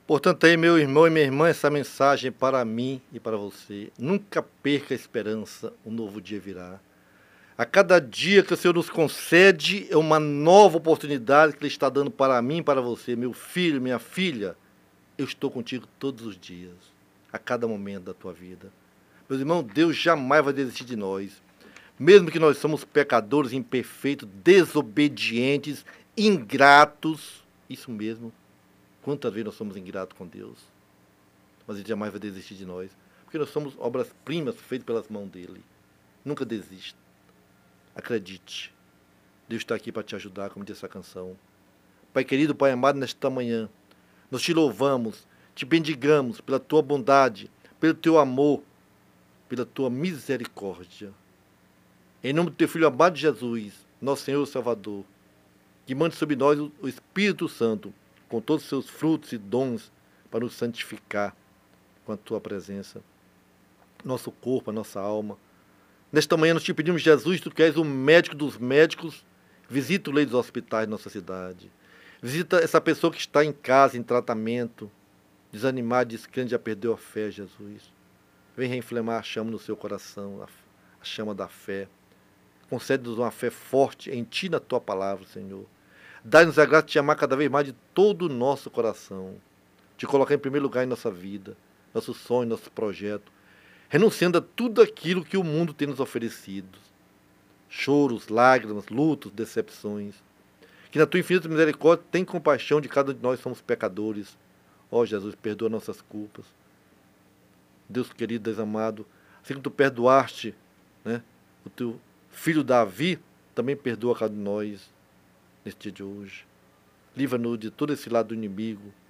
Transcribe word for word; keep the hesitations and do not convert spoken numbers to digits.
Portanto, aí, meu irmão e minha irmã, essa mensagem para mim e para você. Nunca perca a esperança, um novo dia virá. A cada dia que o Senhor nos concede é uma nova oportunidade que Ele está dando para mim e para você, meu filho, minha filha. Eu estou contigo todos os dias, a cada momento da tua vida. Meus irmãos, Deus jamais vai desistir de nós. Mesmo que nós somos pecadores, imperfeitos, desobedientes, ingratos, isso mesmo. Quantas vezes nós somos ingratos com Deus? Mas Ele jamais vai desistir de nós, porque nós somos obras-primas feitas pelas mãos dEle. Nunca desista. Acredite. Deus está aqui para te ajudar, como diz essa canção. Pai querido, Pai amado, nesta manhã, nós te louvamos, te bendigamos pela tua bondade, pelo teu amor, pela tua misericórdia. Em nome do teu Filho amado Jesus, nosso Senhor e Salvador, que mande sobre nós o Espírito Santo, com todos os seus frutos e dons, para nos santificar com a tua presença, nosso corpo, a nossa alma. Nesta manhã nós te pedimos, Jesus, tu que és o médico dos médicos, visita o leito dos hospitais da nossa cidade. Visita essa pessoa que está em casa, em tratamento, desanimada, descrente, já perdeu a fé, Jesus. Vem reinflamar a chama no seu coração, a chama da fé. Concede-nos uma fé forte em Ti, na Tua palavra, Senhor. Dá-nos a graça de te amar cada vez mais de todo o nosso coração. Te colocar em primeiro lugar em nossa vida, nosso sonho, nosso projeto. Renunciando a tudo aquilo que o mundo tem nos oferecido. Choros, lágrimas, lutos, decepções. Que na Tua infinita misericórdia tem compaixão de cada um de nós, somos pecadores. Ó Jesus, perdoa nossas culpas. Deus querido, Deus amado, assim que Tu perdoaste, né, o Teu filho Davi, também perdoa cada um de nós neste dia de hoje. Livra-nos de todo esse lado do inimigo,